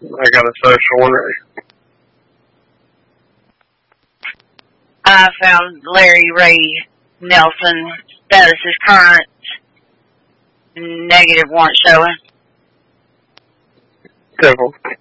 I got a social one. I found Larry Ray Nelson. Status is current. Negative warrant showing. Simple.